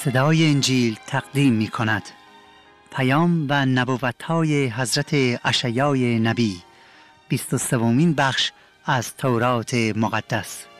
صدای انجیل تقدیم می کند. پیام و نبوت‌های حضرت اشعیا نبی، 23مین بخش از تورات مقدس.